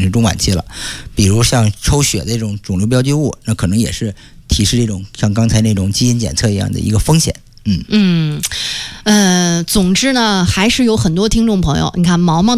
是中晚期了。比如像抽血的这种肿瘤标记物，那可能也是提示这种像刚才那种基因检测一样的一个风险。总之呢，还是有很多听众朋友，你看毛毛